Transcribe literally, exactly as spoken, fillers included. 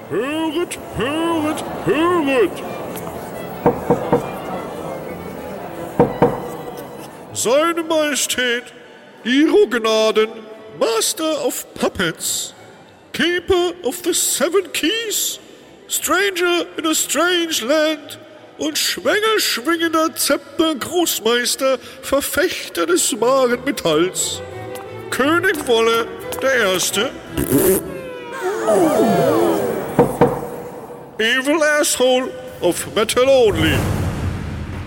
Höret, höret, höret! Seine Majestät, Ihro Gnaden, Master of Puppets, Keeper of the Seven Keys, Stranger in a Strange Land und schwängerschwingender Zepter-Großmeister, Verfechter des wahren Metalls, König Wolle der Erste, Evil Asshole of Metal Only.